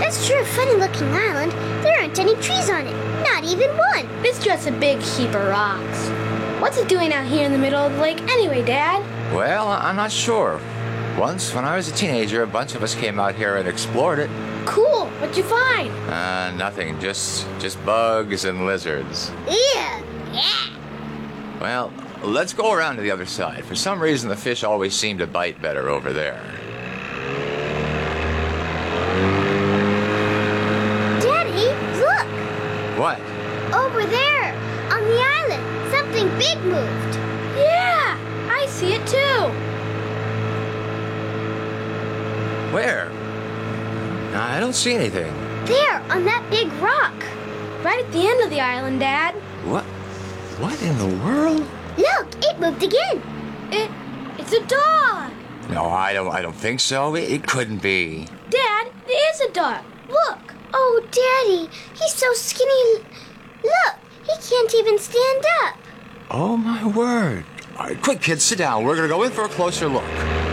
That's sure a funny-looking island. There aren't any trees on it. Not even one. It's just a big heap of rocks. What's it doing out here in the middle of the lake anyway, Dad? Well, I'm not sure. Once, when I was a teenager, a bunch of us came out here and explored it. Cool. What'd you find? Nothing. Just bugs and lizards. Yeah. Yeah. Well, let's go around to the other side. For some reason, the fish always seem to bite better over there. Daddy, look. What? Over there, on the island, something big moved. Yeah, I see it too. Where? I don't see anything. There, on that big rock. Right at the end of the island, Dad. What? What in the world? Look, it moved again. It's a dog. No, I don't think so. It couldn't be. Dad, it is a dog. Look. Oh, Daddy, he's so skinny. Look, he can't even stand up. Oh, my word. All right, quick, kids, sit down. We're going to go in for a closer look.